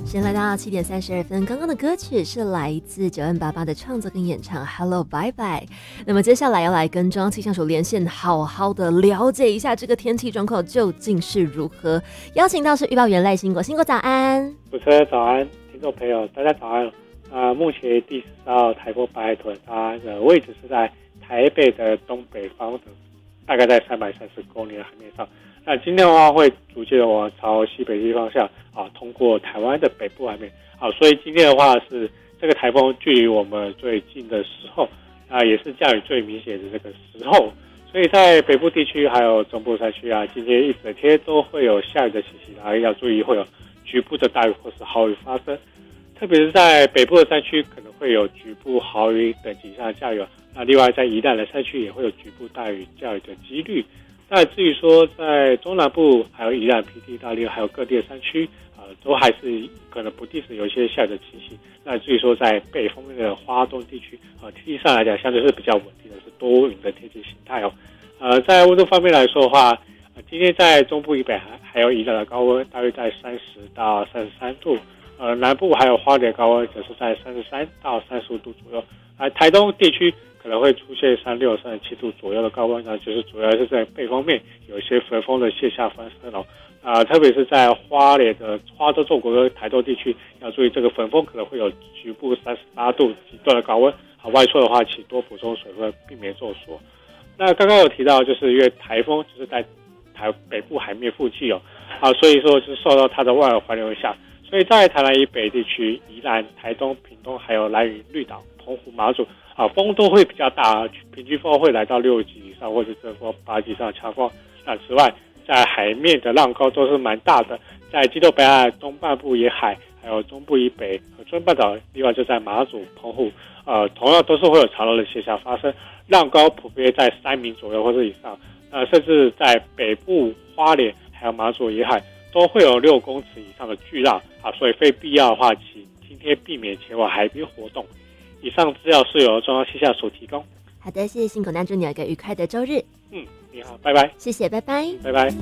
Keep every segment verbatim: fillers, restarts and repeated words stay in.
时间来到七点三十二分，刚刚的歌曲是来自九 N 八八的创作跟演唱 Hello Bye Bye。 那么接下来要来跟中央气象署连线，好好的了解一下这个天气状况究竟是如何。邀请到是预报员赖兴国，兴国早安。 主持人早安，听众朋友大家早安。呃，目前第十号台风白海豚，它的位置是在台北的东北方的，大概在三百三十公里的海面上。那今天的话会逐渐的往朝西北西方向啊，通过台湾的北部海面啊，所以今天的话是这个台风距离我们最近的时候啊，也是降雨最明显的这个时候，所以在北部地区还有中部山区啊，今天一整天都会有下雨的情形，啊，要注意会有局部的大雨或是豪雨发生，特别是在北部的山区可能会有局部豪雨等级以上的降雨，那另外在宜兰的山区也会有局部大雨降雨的几率。那至于说在中南部还有宜兰、平地、大利还有各地的山区啊、呃，都还是可能不定时有一些下雨的情形。那至于说在北方面的花东地区啊、呃，天气上来讲相对是比较稳定的，是多云的天气形态哦。呃，在温度方面来说的话，呃、今天在中部以北还还有宜兰的高温大约在三十到三十三度，呃，南部还有花莲高温则是在三十三到三十五度左右。啊、呃，台东地区可能会出现三十六、三十七度左右的高温，那就是主要是在背风面有一些焚风的现象发生哦。啊、呃，特别是在花莲的花东纵谷跟台东地区，要注意这个焚风可能会有局部三十八度极端的高温。啊，外出的话，请多补充水分，避免中暑。那刚刚有提到，就是因为台风只是在台北部海面附近哦，啊，所以说是受到它的外围环流影响，所以在台南以北地区、宜兰、台东、屏东还有兰屿、绿岛、澎湖、马祖。啊，风都会比较大，平均风会来到六级以上，或者阵风八级以上的强风。那此外，在海面的浪高都是蛮大的，在基隆北岸东半部沿海，还有中部以北和中半岛，另外就在马祖、澎湖，呃，同样都是会有潮浪的现象发生，浪高普遍在三米左右或者以上，呃，甚至在北部花莲还有马祖沿海都会有六公尺以上的巨浪啊，所以非必要的话，请今天避免前往海边活动。以上资料是由中央气象署提供。 好的，谢谢辛苦，那祝你有一个愉快的周日。 嗯，你好，拜拜。 谢谢，拜拜， 拜拜。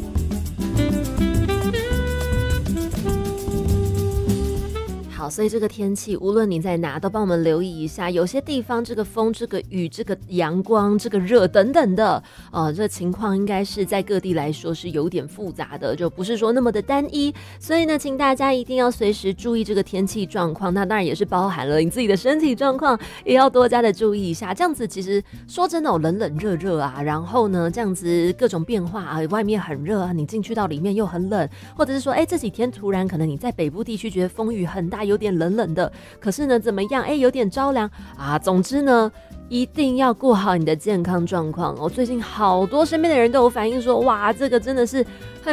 好，所以这个天气无论你在哪都帮我们留意一下，有些地方这个风、这个雨、这个阳光、这个热等等的呃，这个情况应该是在各地来说是有点复杂的，就不是说那么的单一，所以呢请大家一定要随时注意这个天气状况，那当然也是包含了你自己的身体状况也要多加的注意一下，这样子其实说真的、哦、冷冷热热啊，然后呢这样子各种变化啊，外面很热啊，你进去到里面又很冷，或者是说哎这几天突然可能你在北部地区觉得风雨很大，有点冷冷的，可是呢怎么样，哎有点着凉啊，总之呢一定要顾好你的健康状况哦。最近好多身边的人都有反映说，哇这个真的是很